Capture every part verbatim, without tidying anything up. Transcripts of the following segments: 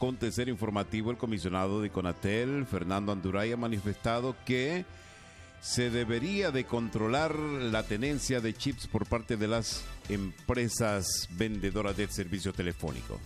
acontecer informativo, el comisionado de Conatel, Fernando Anduray, ha manifestado que se debería de controlar la tenencia de chips por parte de las empresas vendedoras de servicios telefónicos.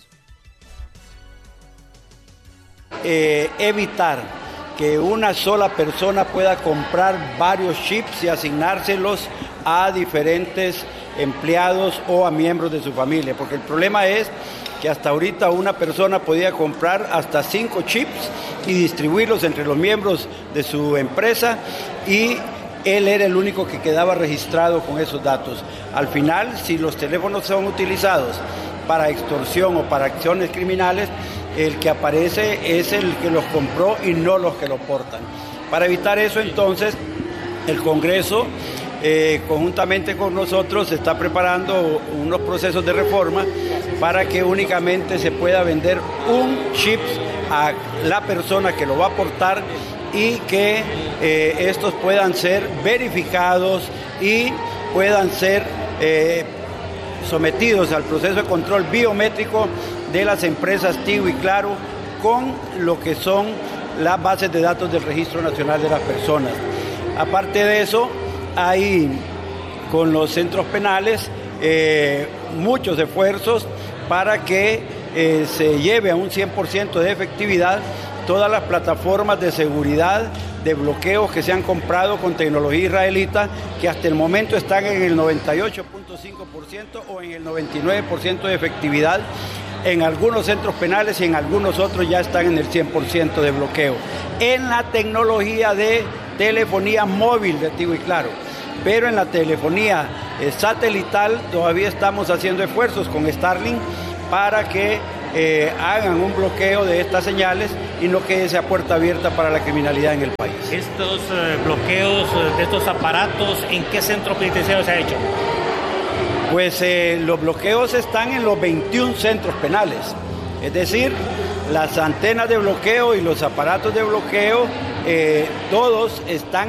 Eh, evitar que una sola persona pueda comprar varios chips y asignárselos a diferentes empleados o a miembros de su familia, porque el problema es que hasta ahorita una persona podía comprar hasta cinco chips y distribuirlos entre los miembros de su empresa y él era el único que quedaba registrado con esos datos. Al final, si los teléfonos son utilizados para extorsión o para acciones criminales, el que aparece es el que los compró y no los que lo portan. Para evitar eso, entonces, el Congreso, eh, conjuntamente con nosotros, está preparando unos procesos de reforma para que únicamente se pueda vender un chip a la persona que lo va a portar y que eh, estos puedan ser verificados y puedan ser eh, sometidos al proceso de control biométrico de las empresas Tigo y Claro con lo que son las bases de datos del Registro Nacional de las Personas. Aparte de eso, hay con los centros penales eh, muchos esfuerzos para que eh, se lleve a un cien por ciento de efectividad todas las plataformas de seguridad, de bloqueos que se han comprado con tecnología israelita, que hasta el momento están en el noventa y ocho punto cinco por ciento o en el noventa y nueve por ciento de efectividad. En algunos centros penales y en algunos otros ya están en el cien por ciento de bloqueo. En la tecnología de telefonía móvil de Tigo y Claro. Pero en la telefonía eh, satelital todavía estamos haciendo esfuerzos con Starlink para que eh, hagan un bloqueo de estas señales y no quede esa puerta abierta para la criminalidad en el país. Estos eh, bloqueos de estos aparatos, ¿en qué centro penitenciario se ha hecho? Pues eh, los bloqueos están en los veintiún centros penales, es decir, las antenas de bloqueo y los aparatos de bloqueo, eh, todos están